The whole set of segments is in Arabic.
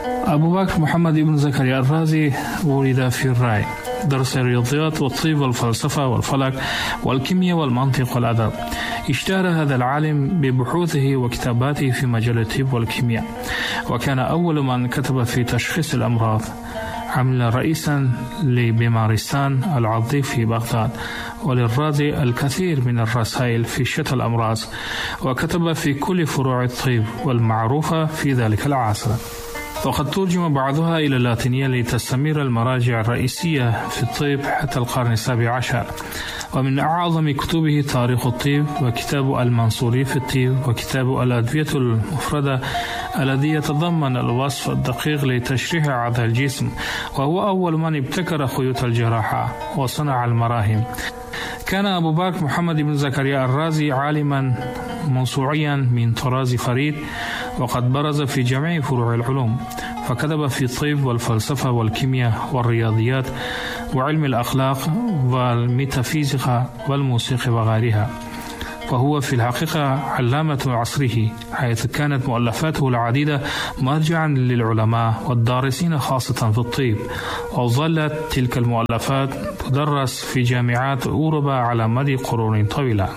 أبو بكر محمد بن زكريا الرازي ولد في الراي، درس الرياضيات والطب والفلسفة والفلك والكيمياء والمنطق والأدب. اشتهر هذا العالم ببحوثه وكتاباته في مجال الطب والكيمياء، وكان أول من كتب في تشخيص الأمراض. عمل رئيسا لبيمارستان العضي في بغداد، وللرازي الكثير من الرسائل في شتى الأمراض، وكتب في كل فروع الطب والمعروفة في ذلك العصر، وقد ترجم بعضها إلى اللاتينية لتستمر المراجع الرئيسية في الطب حتى القرن ال17. ومن أعظم كتبه تاريخ الطب، وكتاب المنصوري في الطب، وكتاب الأدوية المفردة الذي يتضمن الوصف الدقيق لتشريح أعضاء الجسم، وهو أول من ابتكر خيوط الجراحة وصنع المراهم. كان أبو بكر محمد بن زكريا الرازي عالما موسوعيا من طراز فريد، وقد برز في جميع فروع العلوم، فكتب في الطب والفلسفة والكيمياء والرياضيات وعلم الأخلاق والميتافيزيقا والموسيقى وغيرها. وهو في الحقيقة علامة عصره، حيث كانت مؤلفاته العديدة مرجعا للعلماء والدارسين خاصة في الطب، وظلت تلك المؤلفات تدرس في جامعات أوروبا على مدى قرون طويلة.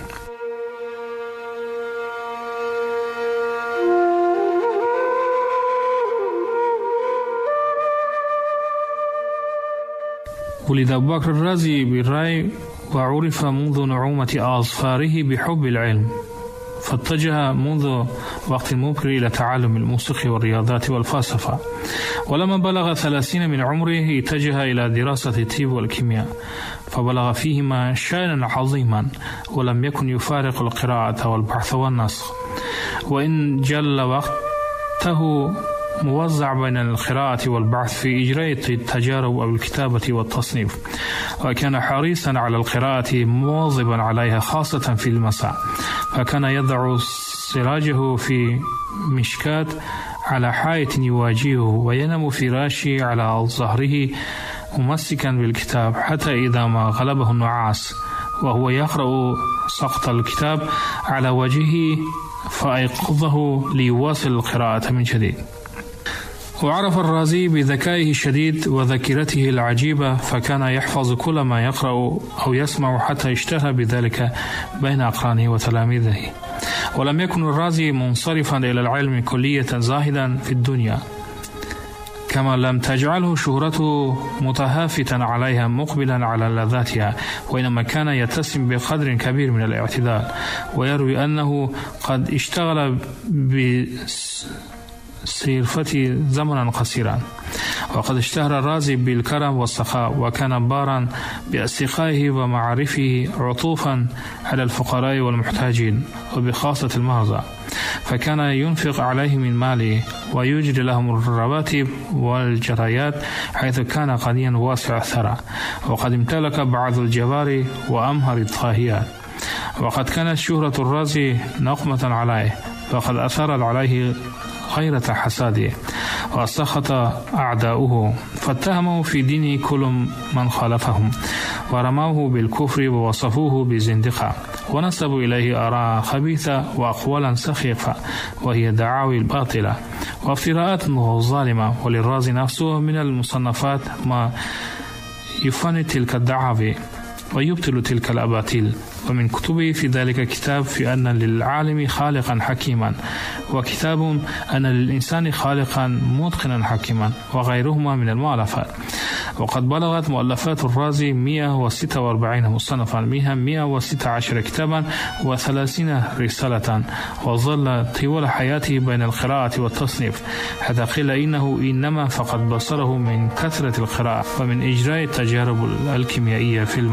ولد أبو بكر الرازي بالراي، وعرف منذ نعومة أظفاره بحب العلم، فاتجه منذ وقت مبكر إلى تعلم الموسيقى والرياضات والفلسفة. ولما بلغ 30 من عمره اتجه إلى دراسة الطب والكيمياء، فبلغ فيهما شأنا عظيما، ولم يكن يفارق القراءة والبحث والنسخ، وإن جل وقته موزع بين القراءة والبحث في إجراء التجارب أو الكتابة والتصنيف. وكان حريصا على القراءة مواظبا عليها خاصة في المساء، فكان يضع سراجه في مشكاة على حائط يواجهه، وينام فراشي على ظهره ممسكا بالكتاب، حتى إذا ما غلبه النعاس وهو يقرأ سقط الكتاب على وجهه فأيقظه ليواصل القراءة من جديد. وعرف الرازي بذكائه الشديد وذاكرته العجيبة، فكان يحفظ كل ما يقرأ أو يسمع حتى اشتهر بذلك بين أقرانه وتلاميذه. ولم يكن الرازي منصرفا إلى العلم كلية زاهدا في الدنيا، كما لم تجعله شهرته متهافتا عليها مقبلا على لذاتها، وإنما كان يتسم بقدر كبير من الاعتدال، ويروي أنه قد اشتغل بصرفة زمنا قصيرا. وقد اشتهر الرازي بالكرم والسخاء، وكان بارا بأصدقائه ومعارفه، عطوفا على الفقراء والمحتاجين وبخاصة المرضى، فكان ينفق عليه من ماله ويجري لهم الرواتب والجرايات، حيث كان غنيا واسع الثراء، وقد امتلك بعض الجواري وأمهر الطاهيات. وقد كانت شهرة الرازي نقمة عليه، وقد أثرت عليه غيرة حساده، وسخط أعداؤه، فاتهموا في دينه كل من خالفهم، ورموه بالكفر ووصفوه بزندقة، ونسبوا إليه آراء خبيثة وأقوالا سخيفة، وهي دعاوي الباطلة وافتراءات ظالمة. وللرازي نفسه من المصنفات ما يفند تلك الدعاوي ويبطل تلك الأباطيل. ومن كتبه في ذلك كتاب في أن للعالم خالقا حكيما، وكتاب أن للإنسان خالقا متقنا حكيما، وغيرهما من المؤلفات. وقد بلغت مؤلفات الرازي 146 مصنفا، منها 116 كتابا و30 رسالة، وظل طوال حياته بين القراءة والتصنيف، حتى قيل إنه إنما فقد بصره من كثرة القراءة ومن إجراء التجارب الكيميائية في